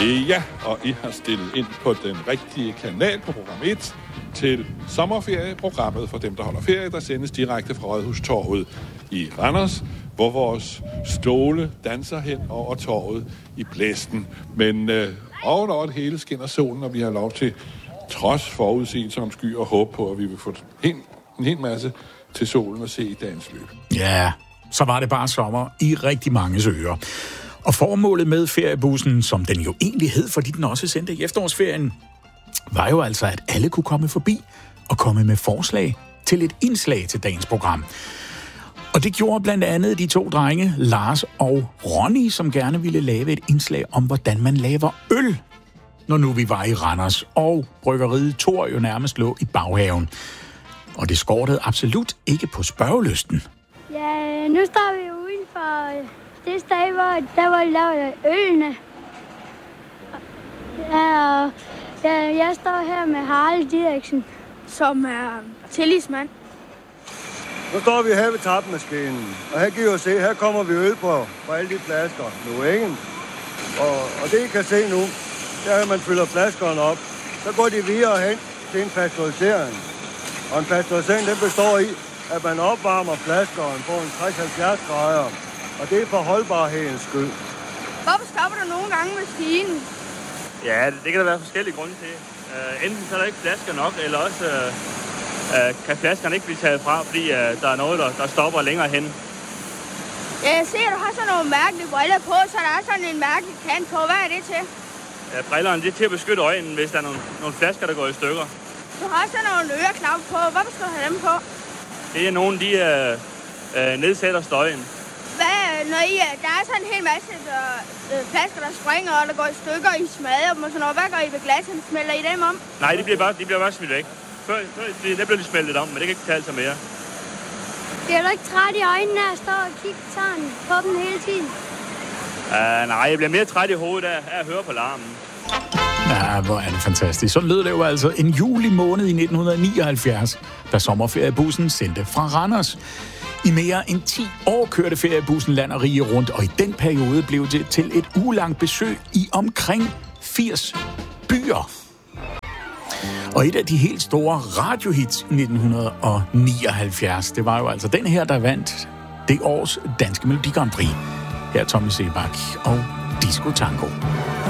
Ja, og I har stillet ind på den rigtige kanal på program 1 til sommerferieprogrammet for dem, der holder ferie, der sendes direkte fra Rådhustorvet i Randers, hvor vores stole danser hen over torvet i blæsten. Men ovenover det hele skinner solen, og vi har lov til, trods forudsigelse om sky og håb på, at vi vil få en hel masse til solen at se i dagens løb. Ja, så var det bare sommer i rigtig mange ører. Og formålet med feriebussen, som den jo egentlig hed, fordi den også sendte i efterårsferien, var jo altså, at alle kunne komme forbi og komme med forslag til et indslag til dagens program. Og det gjorde blandt andet de to drenge, Lars og Ronny, som gerne ville lave et indslag om, hvordan man laver øl, når nu vi var i Randers, og bryggeriet Thor jo nærmest lå i baghaven. Og det skortede absolut ikke på spørgelysten. Ja, nu står vi uden for det sted, hvor de laver ølene. Jeg står her med Harald Didriksen, som er tillidsmand. Nu står vi her ved tapmaskinen, og her kan I jo se, her kommer vi øl på alle de flasker nu, ikke? Og det I kan se nu, det er, at man fylder flaskerne op. Så går de videre hen til en pasteurisering. Og en pasteurisering, den består i, at man opvarmer flaskerne på en 60-70 grader. Og det er for holdbarhedens skyld. Hvorfor stopper du nogle gange maskinen? Ja, det kan der være forskellige grunde til. Enten så er der ikke flasker nok, eller også kan flaskerne ikke blive taget fra, fordi der er noget, der stopper længere hen. Ja, jeg ser, at du har sådan nogle mærkelige briller på, så der er sådan en mærkelig kant på. Hvad er det til? Ja, brillerne det er til at beskytte øjnene, hvis der er nogle flasker, der går i stykker. Du har sådan nogle øreknapper på. Hvorfor skal du have dem på? Det er nogle, de nedsætter støjen. Der er sådan en hel masse flasker, der springer, og der går i stykker, I smadrer dem og sådan noget. Hvad gør I ved glassene? Smelter I dem om? Nej, de bliver bare smidt væk. Før det bliver de smeltet om, men det kan ikke tale sig mere. Bliver du ikke træt i øjnene af at stå og kigge sådan på dem hele tiden? Nej, jeg bliver mere træt i hovedet af at høre på larmen. Ja, hvor er det fantastisk. Så lød det jo altså en juli måned i 1979, da sommerferiebussen sendte fra Randers. I mere end 10 år kørte feriebussen land og rige rundt, og i den periode blev det til et ugelangt besøg i omkring 80 byer. Og et af de helt store radiohits i 1979, det var jo altså den her, der vandt det års Danske Melodi Grand Prix. Her Tommy Sebak og Disco Tango.